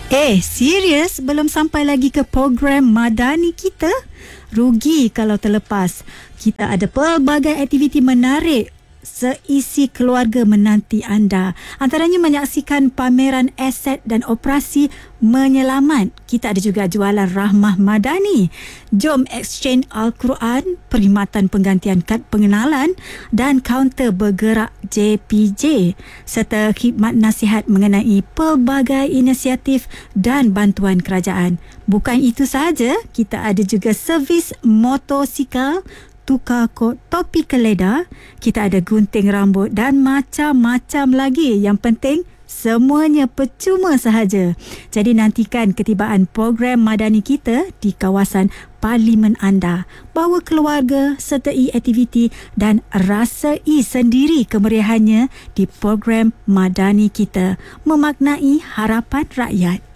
Serius? Belum sampai lagi ke program Madani kita? Rugi kalau terlepas. Kita ada pelbagai aktiviti menarik seisi keluarga menanti anda. Antaranya menyaksikan pameran aset dan operasi menyelamat. Kita ada juga jualan Rahmah Madani. Jom exchange Al-Quran, perkhidmatan penggantian kad pengenalan dan kaunter bergerak JPJ serta khidmat nasihat mengenai pelbagai inisiatif dan bantuan kerajaan. Bukan itu sahaja, kita ada juga servis motosikal, tukar kod topi keledar, kita ada gunting rambut dan macam-macam lagi. Yang penting, semuanya percuma sahaja. Jadi nantikan ketibaan program Madani kita di kawasan Parlimen anda. Bawa keluarga, sertai aktiviti dan rasai sendiri kemeriahannya di program Madani kita. Memaknai harapan rakyat.